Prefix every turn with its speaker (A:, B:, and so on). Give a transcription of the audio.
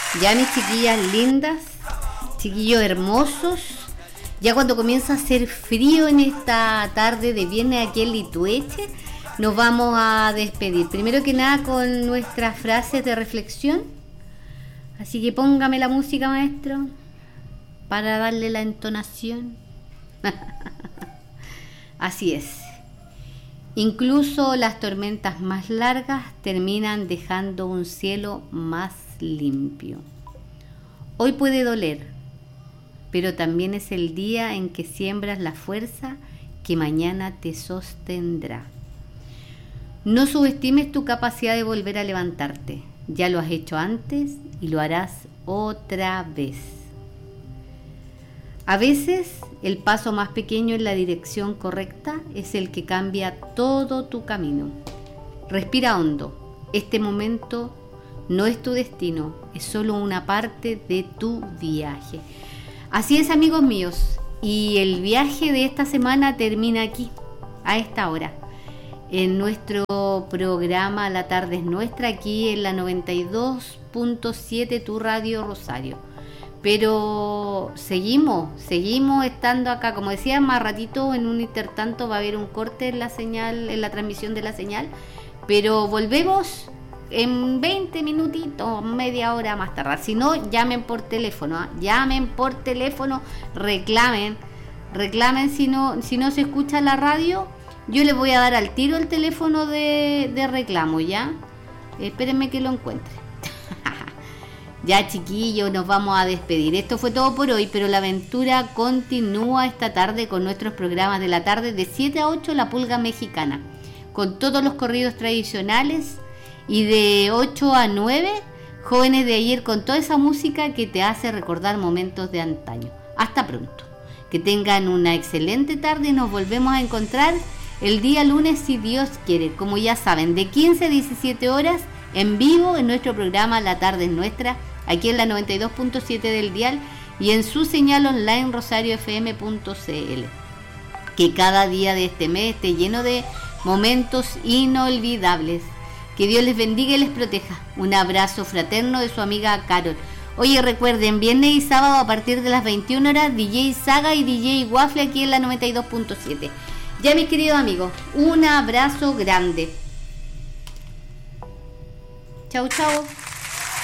A: Ya mis chiquillas lindas, chiquillos hermosos, ya cuando comienza a hacer frío en esta tarde de viernes aquí en Litueche, nos vamos a despedir. Primero que nada con nuestras frases de reflexión. Así que póngame la música, maestro, para darle la entonación. Así es. Incluso las tormentas más largas terminan dejando un cielo más limpio. Hoy puede doler, pero también es el día en que siembras la fuerza que mañana te sostendrá. No subestimes tu capacidad de volver a levantarte. Ya lo has hecho antes y lo harás otra vez. A veces el paso más pequeño en la dirección correcta es el que cambia todo tu camino. Respira hondo. Este momento no es tu destino, es solo una parte de tu viaje. Así es, amigos míos, y el viaje de esta semana termina aquí, a esta hora, en nuestro programa La Tarde es Nuestra, aquí en la 92.7 Tu Radio Rosario. Pero seguimos estando acá, como decía, más ratito, en un intertanto va a haber un corte en la señal, en la transmisión de la señal, pero volvemos en 20 minutitos, media hora más tarde. Si no, llamen por teléfono, reclamen si no se escucha la radio, yo les voy a dar al tiro el teléfono de reclamo, ¿ya? Espérenme que lo encuentre. Ya, chiquillos, nos vamos a despedir. Esto fue todo por hoy, pero la aventura continúa esta tarde con nuestros programas de la tarde de 7 a 8, La Pulga Mexicana, con todos los corridos tradicionales, y de 8 a 9, Jóvenes de Ayer, con toda esa música que te hace recordar momentos de antaño. Hasta pronto. Que tengan una excelente tarde y nos volvemos a encontrar el día lunes, si Dios quiere. Como ya saben, de 15 a 17 horas, en vivo en nuestro programa La Tarde es Nuestra, aquí en la 92.7 del dial y en su señal online rosariofm.cl. Que cada día de este mes esté lleno de momentos inolvidables. Que Dios les bendiga y les proteja. Un abrazo fraterno de su amiga Carol. Oye, recuerden, viernes y sábado a partir de las 21 horas, DJ Saga y DJ Waffle aquí en la 92.7. Ya, mis queridos amigos, un abrazo grande. Chau, chau.